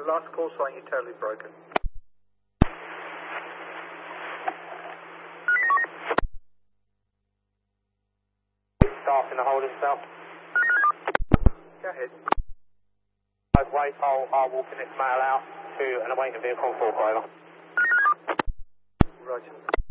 last call sign, you're totally broken. Staff in the holding cell. Go ahead. I've wait, I'll walk the next mail out to an awaiting vehicle on 4 over. Roger.